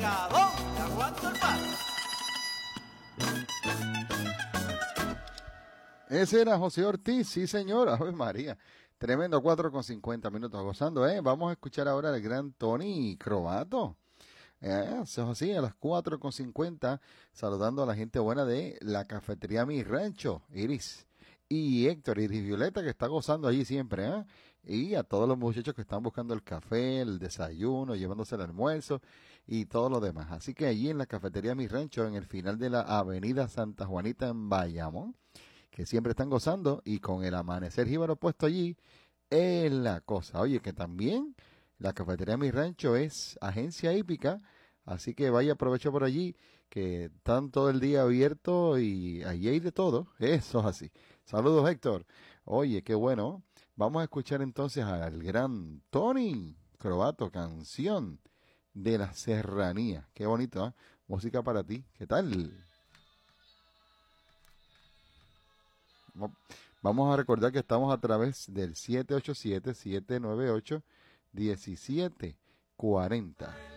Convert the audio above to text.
Venga, te aguanto el paso. Ese era José Ortiz, sí señor, Ave María. Tremendo 4:50 gozando, ¿eh? Vamos a escuchar ahora al gran Tony Croato. Eso es así, a las 4:50, saludando a la gente buena de la cafetería Mi Rancho, Iris. Y Héctor, Iris Violeta, que está gozando allí siempre, ¿eh? Y a todos los muchachos que están buscando el café, el desayuno, llevándose el almuerzo y todo lo demás. Así que allí en la cafetería Mi Rancho, en el final de la avenida Santa Juanita en Bayamón, que siempre están gozando y con el amanecer jíbaro puesto allí, es la cosa. Oye, que también la cafetería Mi Rancho es agencia hípica, así que vaya, aprovecho por allí, que están todo el día abiertos y allí hay de todo. Eso es así. Saludos, Héctor. Oye, qué bueno. Vamos a escuchar entonces al gran Tony Croato, canción de la serranía. Qué bonito, ¿eh? Música para ti. ¿Qué tal? Vamos a recordar que estamos a través del 787-798-1740.